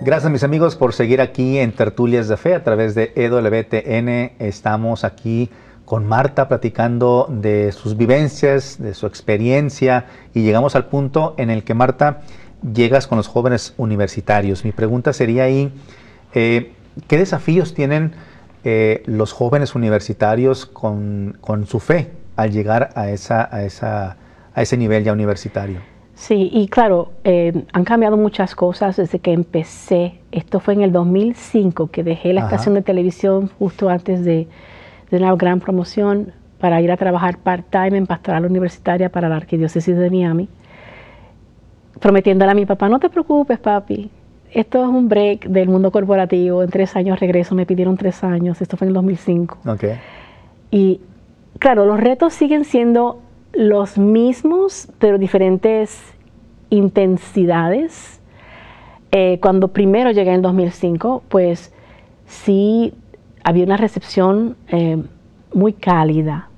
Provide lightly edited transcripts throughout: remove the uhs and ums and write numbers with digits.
Gracias, mis amigos, por seguir aquí en Tertulias de Fe a través de EWTN. Estamos aquí con Marta platicando de sus vivencias, de su experiencia, y llegamos al punto en el que, Marta, llegas con los jóvenes universitarios. Mi pregunta sería ahí, ¿qué desafíos tienen los jóvenes universitarios con su fe al llegar a ese nivel ya universitario? Sí, y claro, han cambiado muchas cosas desde que empecé. Esto fue en el 2005 que dejé la estación de televisión justo antes de una gran promoción para ir a trabajar part-time en pastoral universitaria para la Arquidiócesis de Miami, prometiéndole a mi papá: no te preocupes, papi, esto es un break del mundo corporativo, en 3 años regreso. Me pidieron 3 años, esto fue en el 2005. Okay. Y claro, los retos siguen siendo los mismos, pero diferentes intensidades. Cuando primero llegué en el 2005, pues sí había una recepción muy cálida.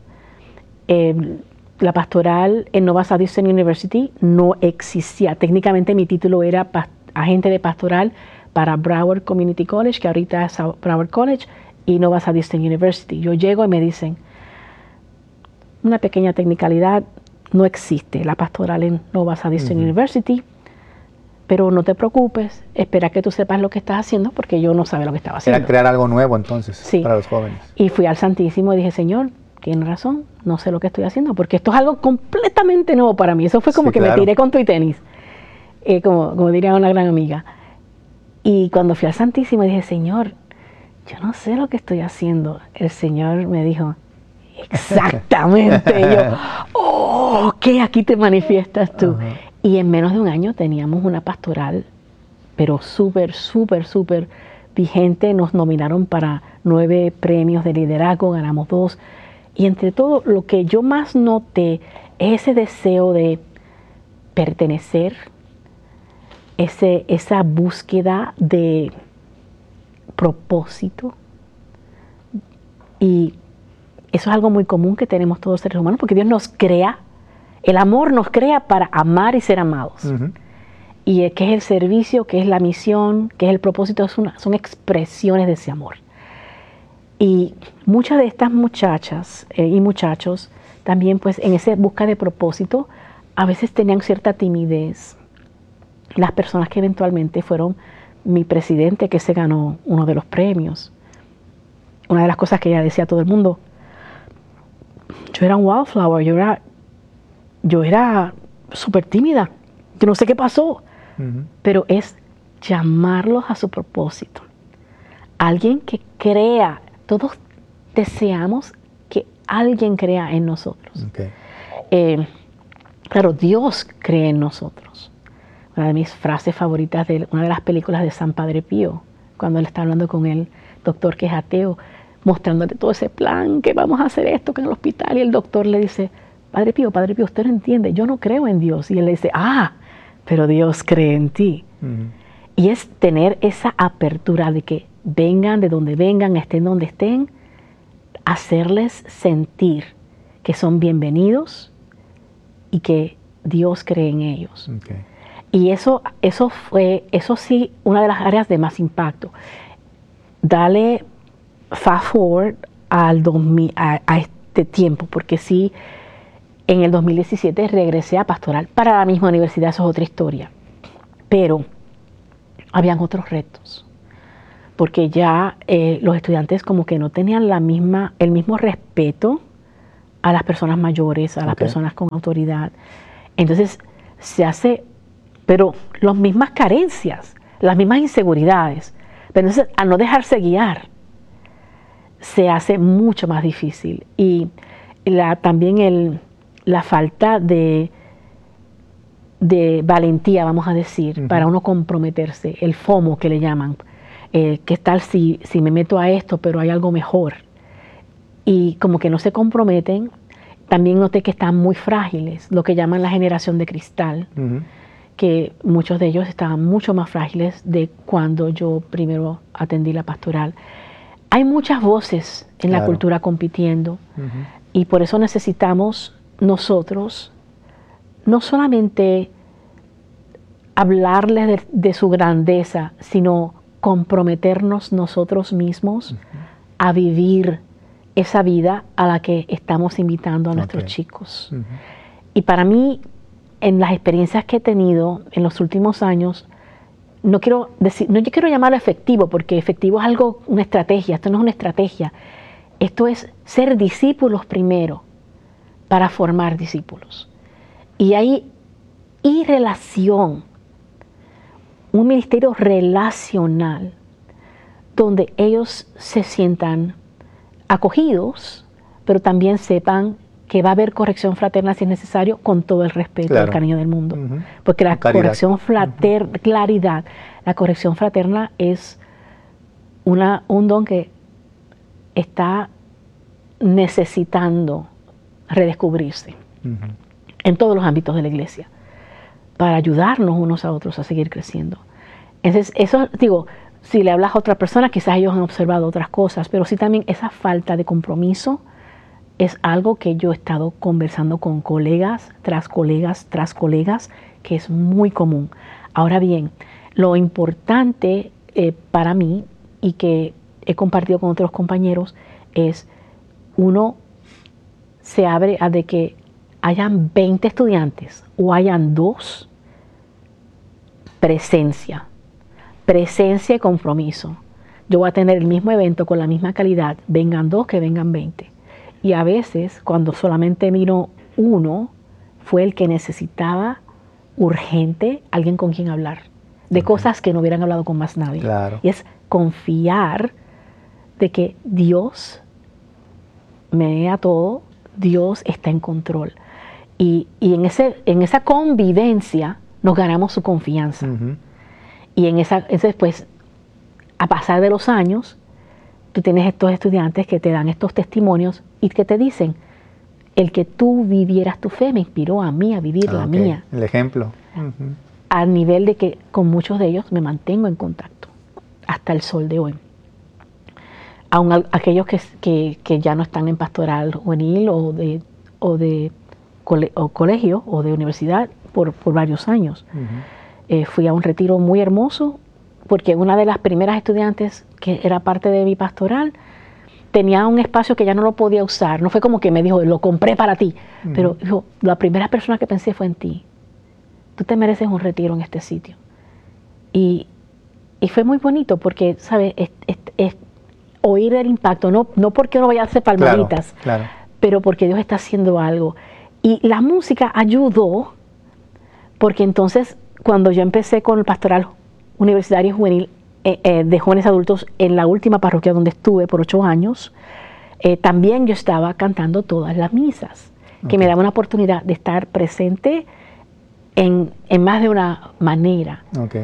La pastoral en Nova Southeastern University no existía. Técnicamente mi título era agente de pastoral para Broward Community College, que ahorita es Broward College, y Nova Southeastern University. Yo llego y me dicen: una pequeña tecnicalidad, no existe la pastoral en Nova Southeastern University, pero no te preocupes, espera que tú sepas lo que estás haciendo, porque yo no sabía lo que estaba haciendo. Era crear algo nuevo entonces, sí, para los jóvenes. Y fui al Santísimo y dije: Señor, tiene razón, no sé lo que estoy haciendo, porque esto es algo completamente nuevo para mí. Eso fue como que me tiré con tu y tenis, como diría una gran amiga. Y cuando fui al Santísimo dije: Señor, yo no sé lo que estoy haciendo. El Señor me dijo: exactamente. Y yo: oh, ok, aquí te manifiestas tú. Y en menos de un año teníamos una pastoral, pero súper vigente. Nos nominaron para 9 premios de liderazgo, ganamos 2. Y entre todo, lo que yo más noté es ese deseo de pertenecer, esa búsqueda de propósito. Y eso es algo muy común que tenemos todos los seres humanos, porque Dios nos crea, el amor nos crea para amar y ser amados. Y que es el servicio, que es la misión, que es el propósito, son expresiones de ese amor. Y muchas de estas muchachas y muchachos también, pues en esa busca de propósito, a veces tenían cierta timidez. Las personas que eventualmente fueron mi presidente, que se ganó uno de los premios, una de las cosas que ella decía a todo el mundo: yo era un wildflower, yo era súper tímida, yo no sé qué pasó, pero es llamarlos a su propósito. Alguien que crea, todos deseamos que alguien crea en nosotros. Claro, Dios cree en nosotros. Una de mis frases favoritas de una de las películas de San Padre Pío, cuando él está hablando con el doctor que es ateo, mostrándote todo ese plan, que vamos a hacer esto, que en el hospital, y el doctor le dice: Padre Pío, usted no entiende, yo no creo en Dios. Y él le dice: pero Dios cree en ti. Y es tener esa apertura de que vengan de donde vengan, estén donde estén, hacerles sentir que son bienvenidos y que Dios cree en ellos. Y eso sí, una de las áreas de más impacto. Dale fast forward al 2000, a este tiempo, porque sí, en el 2017 regresé a pastoral para la misma universidad. Eso es otra historia, pero habían otros retos, porque ya los estudiantes como que no tenían el mismo respeto a las personas mayores, a las personas con autoridad. Entonces se hace, pero las mismas carencias, las mismas inseguridades, pero entonces al no dejarse guiar, se hace mucho más difícil. Y también la falta de valentía, vamos a decir, para uno comprometerse, el FOMO que le llaman, ¿qué tal si me meto a esto, pero hay algo mejor? Y como que no se comprometen. También noté que están muy frágiles, lo que llaman la generación de cristal, que muchos de ellos estaban mucho más frágiles de cuando yo primero atendí la pastoral. Hay muchas voces en la cultura compitiendo, y por eso necesitamos nosotros no solamente hablarles de su grandeza, sino comprometernos nosotros mismos a vivir esa vida a la que estamos invitando a nuestros chicos. Y para mí, en las experiencias que he tenido en los últimos años, yo quiero llamarlo efectivo, porque efectivo es algo, una estrategia. Esto no es una estrategia. Esto es ser discípulos primero para formar discípulos. Y hay relación, un ministerio relacional, donde ellos se sientan acogidos, pero también sepan que va a haber corrección fraterna si es necesario, con todo el respeto y el cariño del mundo. Porque la corrección fraterna, claridad, la corrección fraterna es un don que está necesitando redescubrirse en todos los ámbitos de la iglesia, para ayudarnos unos a otros a seguir creciendo. Entonces, eso, digo, si le hablas a otra persona, quizás ellos han observado otras cosas, pero sí también esa falta de compromiso es algo que yo he estado conversando con colegas, tras colegas, que es muy común. Ahora bien, lo importante para mí, y que he compartido con otros compañeros, es uno se abre a de que hayan 20 estudiantes o hayan 2, presencia y compromiso. Yo voy a tener el mismo evento con la misma calidad, vengan 2 que vengan 20. Y a veces, cuando solamente vino 1, fue el que necesitaba urgente alguien con quien hablar, de cosas que no hubieran hablado con más nadie. Claro. Y es confiar de que Dios me da todo, Dios está en control. Y en esa convivencia nos ganamos su confianza. Y entonces, pues, a pasar de los años, tú tienes estos estudiantes que te dan estos testimonios y que te dicen, el que tú vivieras tu fe me inspiró a mí a vivir la mía. El ejemplo. Al nivel de que con muchos de ellos me mantengo en contacto hasta el sol de hoy. Aún aquellos que ya no están en pastoral juvenil o de colegio o de universidad por varios años. Fui a un retiro muy hermoso porque una de las primeras estudiantes que era parte de mi pastoral tenía un espacio que ya no lo podía usar. No fue como que me dijo, lo compré para ti, pero dijo, la primera persona que pensé fue en ti. Tú te mereces un retiro en este sitio. Y fue muy bonito porque, ¿sabes? Es oír el impacto, no porque uno vaya a hacer palmaditas, claro. pero porque Dios está haciendo algo. Y la música ayudó, porque entonces cuando yo empecé con el pastoral universitario juvenil de jóvenes adultos en la última parroquia donde estuve por 8 años, también yo estaba cantando todas las misas, que me daba una oportunidad de estar presente en más de una manera.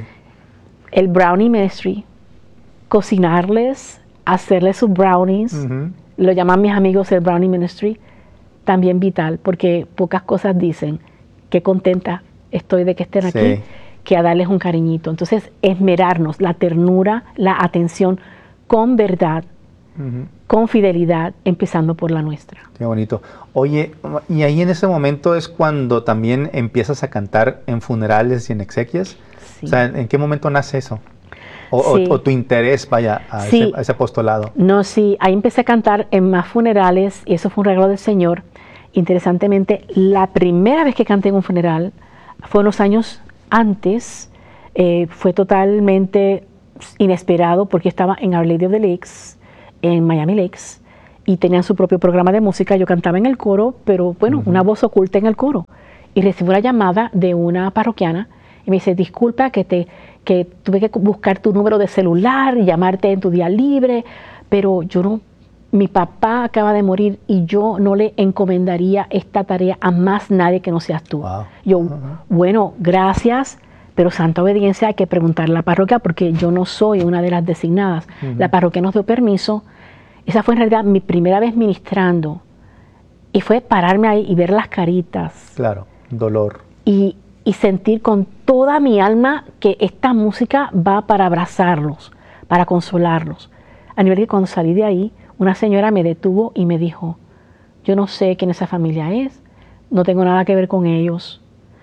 El Brownie Ministry, cocinarles, hacerles sus brownies, lo llaman mis amigos el Brownie Ministry, también vital, porque pocas cosas dicen qué contenta estoy de que estén aquí, que a darles un cariñito. Entonces, esmerarnos, la ternura, la atención con verdad, con fidelidad, empezando por la nuestra. Qué bonito. Oye, y ahí en ese momento es cuando también empiezas a cantar en funerales y en exequias. Sí. O sea, ¿en qué momento nace eso? O tu interés, vaya, a ese apostolado. No, sí, ahí empecé a cantar en más funerales y eso fue un regalo del Señor. Interesantemente, la primera vez que canté en un funeral fue en los años antes, fue totalmente inesperado porque estaba en Our Lady of the Lakes, en Miami Lakes, y tenían su propio programa de música. Yo cantaba en el coro, pero bueno, una voz oculta en el coro. Y recibí una llamada de una parroquiana y me dice, disculpa que tuve que buscar tu número de celular y llamarte en tu día libre, pero mi papá acaba de morir y yo no le encomendaría esta tarea a más nadie que no seas tú. Yo, bueno, gracias, pero santa obediencia, hay que preguntarle a la parroquia porque yo no soy una de las designadas. La parroquia nos dio permiso. Esa fue en realidad mi primera vez ministrando y fue pararme ahí y ver las caritas. Claro, dolor. Y sentir con toda mi alma que esta música va para abrazarlos, para consolarlos. A nivel que cuando salí de ahí, una señora me detuvo y me dijo, yo no sé quién esa familia es, no tengo nada que ver con ellos,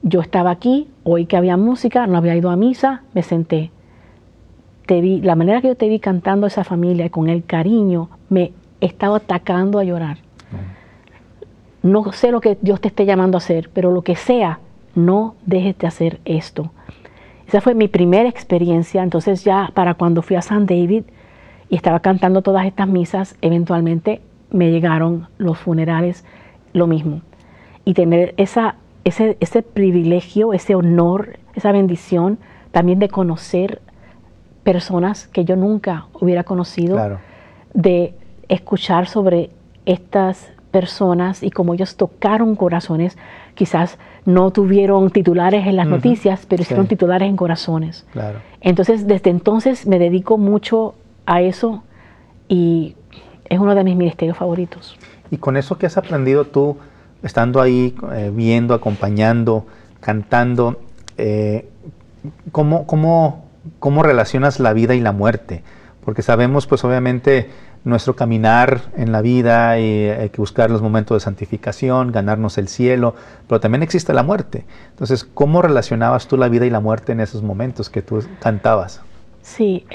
yo estaba aquí, oí que había música, no había ido a misa, me senté. Te vi, la manera que yo te vi cantando a esa familia con el cariño, me estaba atacando a llorar. No sé lo que Dios te esté llamando a hacer, pero lo que sea, no dejes de hacer esto. Esa fue mi primera experiencia. Entonces ya para cuando fui a San David y estaba cantando todas estas misas, eventualmente me llegaron los funerales, lo mismo. Y tener ese privilegio, ese honor, esa bendición también de conocer personas que yo nunca hubiera conocido, claro, de escuchar sobre estas personas y cómo ellos tocaron corazones. Quizás no tuvieron titulares en las noticias, pero hicieron titulares en corazones. Claro. Entonces, desde entonces me dedico mucho a eso y es uno de mis ministerios favoritos. Y con eso que has aprendido tú, estando ahí, viendo, acompañando, cantando, ¿cómo relacionas la vida y la muerte? Porque sabemos, pues obviamente, nuestro caminar en la vida, y hay que buscar los momentos de santificación, ganarnos el cielo, pero también existe la muerte. Entonces, ¿cómo relacionabas tú la vida y la muerte en esos momentos que tú cantabas? Sí,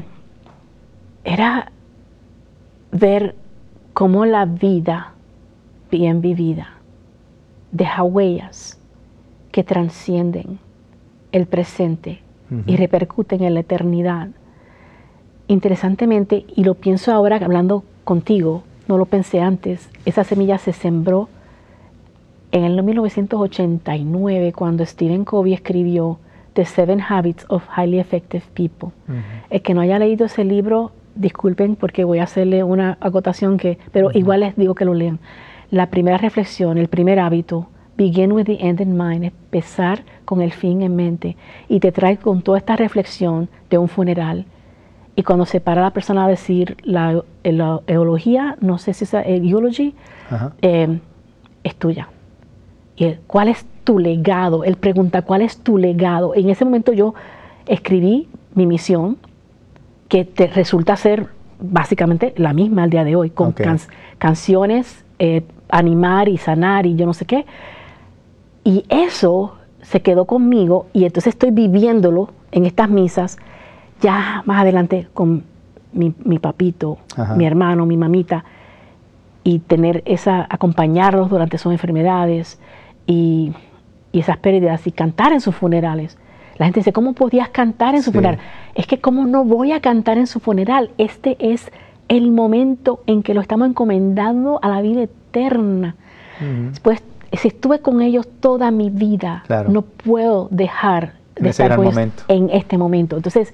era ver cómo la vida bien vivida deja huellas que trascienden el presente y repercuten en la eternidad. Interesantemente, y lo pienso ahora hablando contigo, no lo pensé antes, esa semilla se sembró en el 1989 cuando Stephen Covey escribió The 7 Habits of Highly Effective People. El que no haya leído ese libro, disculpen porque voy a hacerle una acotación, pero igual les digo que lo lean. La primera reflexión, el primer hábito, begin with the end in mind, empezar con el fin en mente, y te trae con toda esta reflexión de un funeral. Y cuando se para la persona a decir la eulogía, no sé si es eulogy, es tuya. Y ¿cuál es tu legado? Él pregunta, ¿cuál es tu legado? En ese momento yo escribí mi misión, que te resulta ser básicamente la misma al día de hoy, con canciones, animar y sanar y yo no sé qué. Y eso se quedó conmigo y entonces estoy viviéndolo en estas misas. Ya más adelante con mi papito, mi hermano, mi mamita, y acompañarlos durante sus enfermedades y esas pérdidas y cantar en sus funerales. La gente dice, ¿cómo podías cantar en su funeral? Es que ¿cómo no voy a cantar en su funeral? Este es el momento en que lo estamos encomendando a la vida eterna. Pues si estuve con ellos toda mi vida, no puedo dejar de estar con ellos en este momento. Entonces,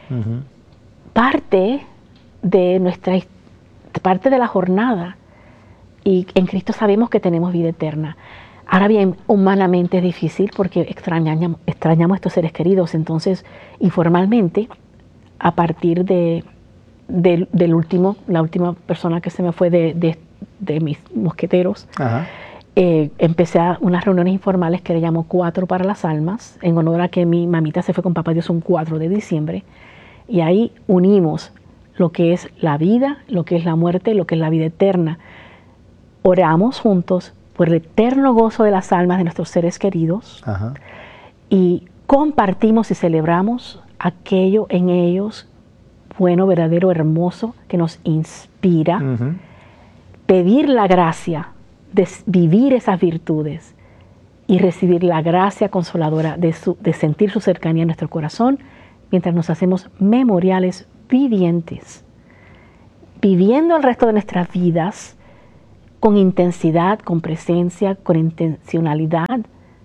parte de la jornada, y en Cristo sabemos que tenemos vida eterna. Ahora bien, humanamente es difícil porque extrañamos a estos seres queridos. Entonces, informalmente, a partir la última persona que se me fue de mis mosqueteros, empecé unas reuniones informales que le llamo 4 para las almas, en honor a que mi mamita se fue con Papá Dios un 4 de diciembre. Y ahí unimos lo que es la vida, lo que es la muerte, lo que es la vida eterna. Oramos juntos por el eterno gozo de las almas de nuestros seres queridos y compartimos y celebramos aquello en ellos bueno, verdadero, hermoso, que nos inspira. Pedir la gracia de vivir esas virtudes y recibir la gracia consoladora de sentir su cercanía en nuestro corazón, mientras nos hacemos memoriales vivientes, viviendo el resto de nuestras vidas con intensidad, con presencia, con intencionalidad,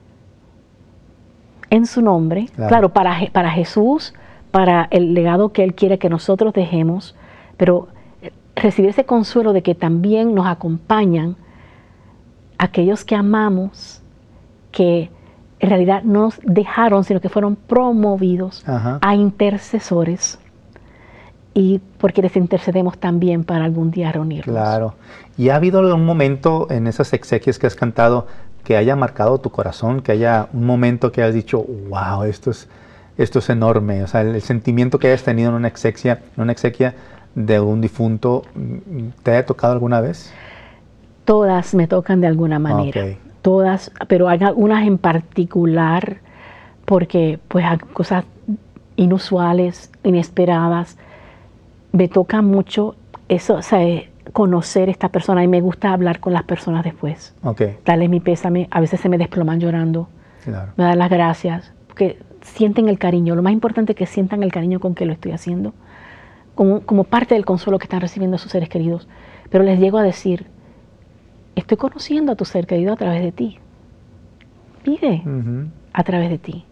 en su nombre. Claro, para Jesús, para el legado que Él quiere que nosotros dejemos, pero recibir ese consuelo de que también nos acompañan aquellos que amamos, que en realidad no nos dejaron, sino que fueron promovidos a intercesores, y porque les intercedemos también para algún día reunirnos. Claro. ¿Y ha habido algún momento en esas exequias que has cantado que haya marcado tu corazón, que haya un momento que hayas dicho, wow, esto es enorme? O sea, el sentimiento que hayas tenido en una exequia de un difunto, ¿te haya tocado alguna vez? Todas me tocan de alguna manera. todas, pero hay algunas en particular porque pues hay cosas inusuales, inesperadas. Me toca mucho eso, o sea, conocer a esta persona, y me gusta hablar con las personas después. Okay. Darles mi pésame, a veces se me desploman llorando, Claro. me dan las gracias, porque sienten el cariño. Lo más importante es que sientan el cariño con que lo estoy haciendo, como parte del consuelo que están recibiendo sus seres queridos. Pero les llego a decir, estoy conociendo a tu ser querido a través de ti. Vive a través de ti.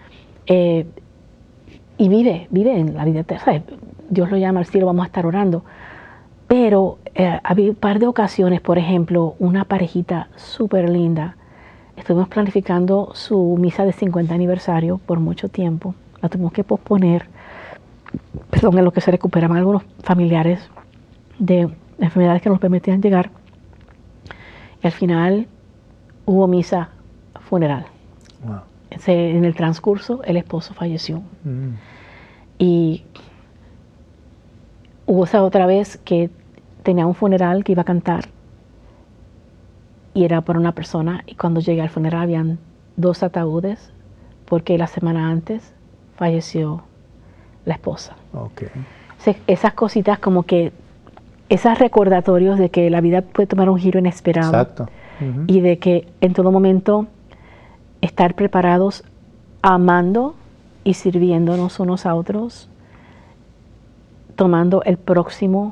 Y vive en la vida eterna. ¿Sabes? Dios lo llama al cielo, vamos a estar orando. Pero había un par de ocasiones, por ejemplo, una parejita súper linda. Estuvimos planificando su misa de 50 aniversario por mucho tiempo. La tuvimos que posponer, en lo que se recuperaban algunos familiares de enfermedades que nos permitían llegar. Y al final hubo misa funeral. Wow. En el transcurso, el esposo falleció. Y hubo esa otra vez que tenía un funeral que iba a cantar y era para una persona, y cuando llegué al funeral habían 2 ataúdes porque la semana antes falleció la esposa. Okay. Esas cositas, como que esos recordatorios de que la vida puede tomar un giro inesperado. Exacto. Y de que en todo momento estar preparados, amando y sirviéndonos unos a otros, tomando el próximo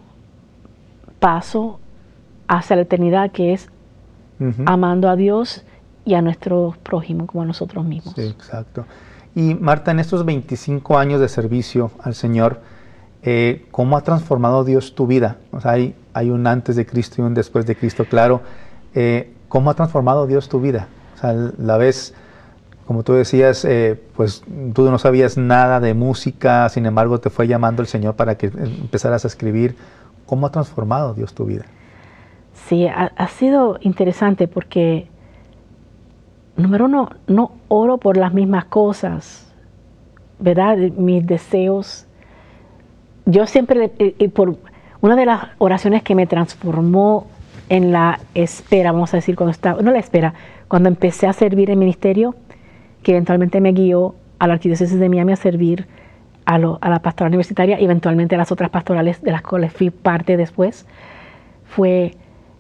paso hacia la eternidad, que es amando a Dios y a nuestro prójimo como a nosotros mismos. Sí, exacto. Y Marta, en estos 25 años de servicio al Señor, ¿cómo ha transformado Dios tu vida? O sea, hay un antes de Cristo y un después de Cristo, claro. ¿Cómo ha transformado Dios tu vida? O sea, la vez, como tú decías, pues tú no sabías nada de música, sin embargo te fue llamando el Señor para que empezaras a escribir. ¿Cómo ha transformado Dios tu vida? Sí, ha sido interesante porque, número uno, no oro por las mismas cosas, ¿verdad? Mis deseos. Yo siempre, por una de las oraciones que me transformó en la espera, vamos a decir, cuando empecé a servir en ministerio, que eventualmente me guió a la Arquidiócesis de Miami a servir a la pastoral universitaria y eventualmente a las otras pastorales de las cuales fui parte después, fue: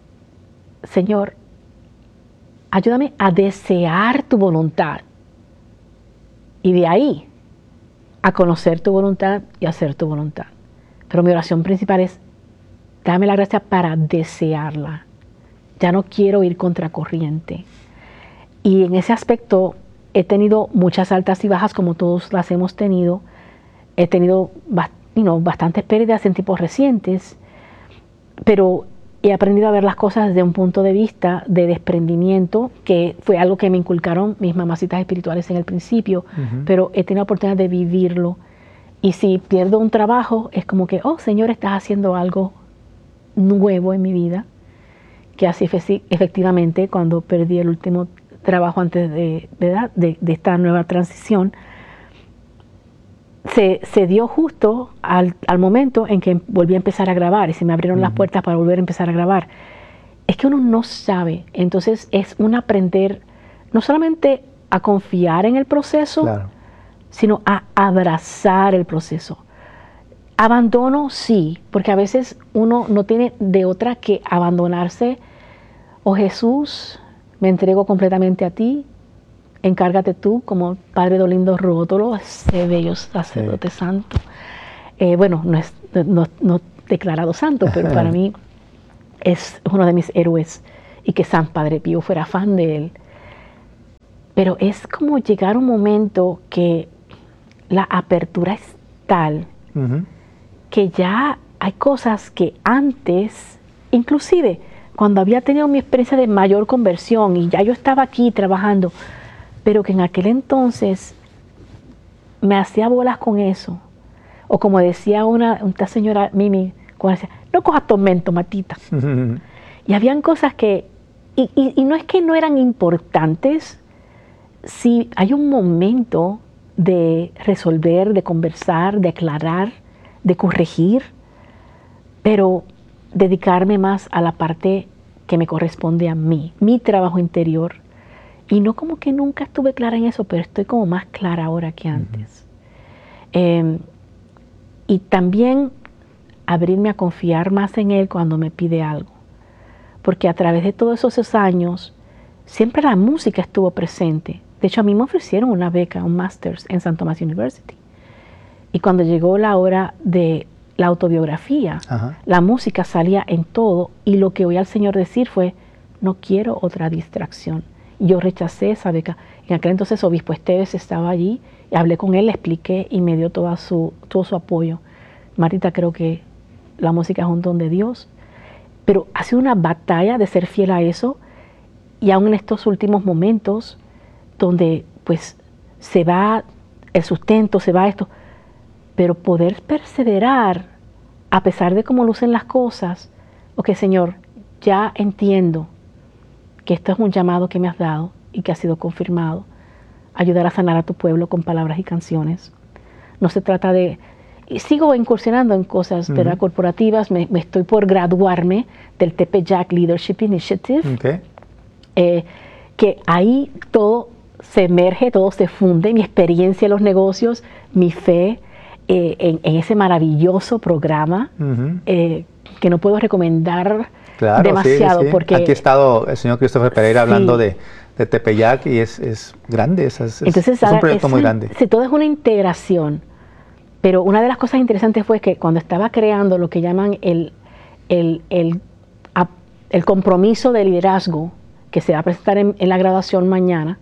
Señor, ayúdame a desear tu voluntad, y de ahí a conocer tu voluntad y hacer tu voluntad. Pero mi oración principal es: dame la gracia para desearla. Ya no quiero ir contracorriente. Y en ese aspecto he tenido muchas altas y bajas, como todos las hemos tenido. He tenido bastantes pérdidas en tiempos recientes, pero he aprendido a ver las cosas desde un punto de vista de desprendimiento, que fue algo que me inculcaron mis mamacitas espirituales en el principio, pero he tenido la oportunidad de vivirlo. Y si pierdo un trabajo, es como que, oh Señor, estás haciendo algo nuevo en mi vida, que así efectivamente cuando perdí el último trabajo antes de esta nueva transición, se dio justo al momento en que volví a empezar a grabar y se me abrieron las puertas para volver a empezar a grabar. Es que uno no sabe, entonces es un aprender no solamente a confiar en el proceso, claro, sino a abrazar el proceso. Abandono, sí, porque a veces uno no tiene de otra que abandonarse. Oh Jesús, me entrego completamente a ti, encárgate tú, como Padre Dolindo Rótolo, ese bello sacerdote santo. Bueno, no declarado santo, pero para mí es uno de mis héroes, y que San Padre Pío fuera fan de él. Pero es como llegar a un momento que la apertura es tal que ya hay cosas que antes, inclusive cuando había tenido mi experiencia de mayor conversión y ya yo estaba aquí trabajando, pero que en aquel entonces me hacía bolas con eso. O como decía una señora Mimi, cuando decía, no cojas tormento, Matita. Y habían cosas que, y no es que no eran importantes, si hay un momento de resolver, de conversar, de aclarar, de corregir, pero dedicarme más a la parte que me corresponde a mí, mi trabajo interior, Y no como que nunca estuve clara en eso, pero estoy como más clara ahora que antes. Y también abrirme a confiar más en Él cuando me pide algo. Porque a través de todos esos años, siempre la música estuvo presente. De hecho, a mí me ofrecieron una beca, un Masters en St. Thomas University. Y cuando llegó la hora de la autobiografía, la música salía en todo. Y lo que oí al Señor decir fue, no quiero otra distracción. Y yo rechacé esa beca. En aquel entonces, Obispo Esteves estaba allí. Y hablé con él, le expliqué y me dio todo su apoyo. Martita, creo que la música es un don de Dios. Pero ha sido una batalla de ser fiel a eso. Y aún en estos últimos momentos, donde pues se va el sustento, se va esto, pero poder perseverar a pesar de cómo lucen las cosas. Ok, Señor, ya entiendo que esto es un llamado que me has dado y que ha sido confirmado. Ayudar a sanar a tu pueblo con palabras y canciones. No se trata de... Y sigo incursionando en cosas ¿verdad? Corporativas. Me estoy por graduarme del Tepeyac Leadership Initiative. Que ahí todo se emerge, todo se funde, mi experiencia en los negocios, mi fe en ese maravilloso programa que no puedo recomendar demasiado. Sí. Porque aquí ha estado el señor Christopher Pereira hablando de Tepeyac y es grande, entonces, es un proyecto muy grande. Sí, todo es una integración, pero una de las cosas interesantes fue que cuando estaba creando lo que llaman el compromiso de liderazgo, que se va a presentar en la graduación mañana,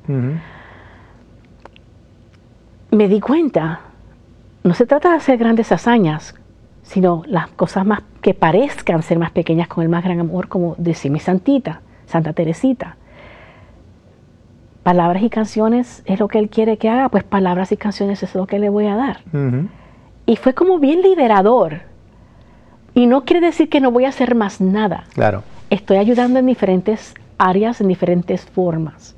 me di cuenta, no se trata de hacer grandes hazañas, sino las cosas más que parezcan ser más pequeñas con el más gran amor, como decía mi santita, Santa Teresita. Palabras y canciones es lo que Él quiere que haga, pues palabras y canciones es lo que le voy a dar. Y fue como bien liberador. Y no quiere decir que no voy a hacer más nada. Claro. Estoy ayudando en diferentes áreas, en diferentes formas.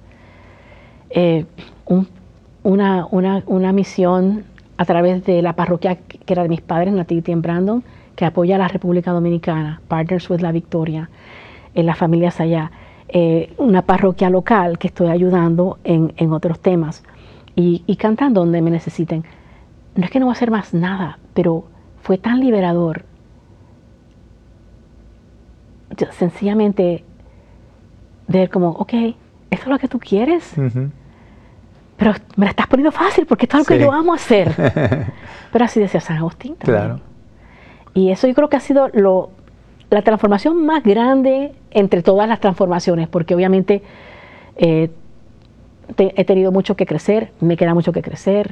Una misión a través de la parroquia que era de mis padres, Nativity en Brandon, que apoya a la República Dominicana, Partners with la Victoria, en las familias allá. Una parroquia local que estoy ayudando en otros temas y cantando donde me necesiten. No es que no voy a hacer más nada, pero fue tan liberador. Yo, sencillamente ver como, ok, esto es lo que tú quieres, pero me la estás poniendo fácil porque esto es lo que yo amo hacer. Pero así decía San Agustín también. Claro. Y eso yo creo que ha sido la transformación más grande entre todas las transformaciones, porque obviamente he tenido mucho que crecer, me queda mucho que crecer,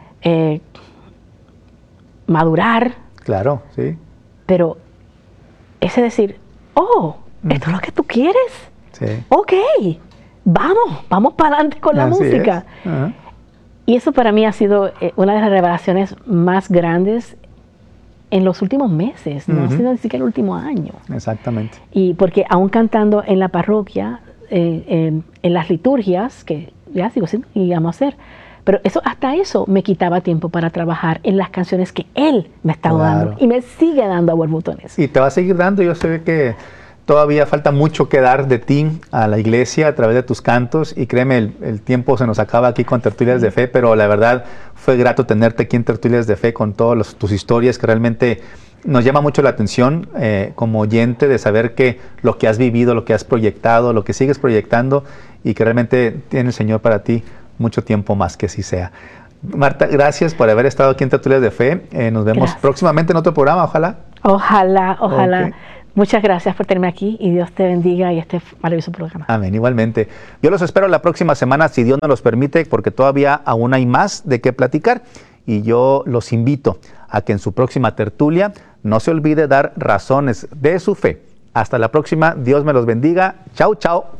madurar. Claro, sí. Pero ese decir, esto es lo que tú quieres. Sí. Ok, vamos para adelante con la música. Y eso para mí ha sido una de las revelaciones más grandes en los últimos meses, no ha sido ni siquiera el último año. Exactamente. Y porque aún cantando en la parroquia, en las liturgias, que ya sigo haciendo y vamos a hacer, pero hasta eso me quitaba tiempo para trabajar en las canciones que Él me estaba dando y me sigue dando a borbotones. Y te va a seguir dando, yo sé que todavía falta mucho que dar de ti a la iglesia a través de tus cantos y créeme, el tiempo se nos acaba aquí con Tertulias de Fe, pero la verdad fue grato tenerte aquí en Tertulias de Fe con todas tus historias que realmente nos llama mucho la atención como oyente de saber que lo que has vivido, lo que has proyectado, lo que sigues proyectando y que realmente tiene el Señor para ti mucho tiempo más, que así sea. Marta, gracias por haber estado aquí en Tertulias de Fe. Nos vemos próximamente en otro programa, ojalá. Ojalá. Okay. Muchas gracias por tenerme aquí y Dios te bendiga y este maravilloso programa. Amén, igualmente. Yo los espero la próxima semana, si Dios nos los permite, porque todavía aún hay más de qué platicar. Y yo los invito a que en su próxima tertulia no se olvide dar razones de su fe. Hasta la próxima, Dios me los bendiga. Chao, chao.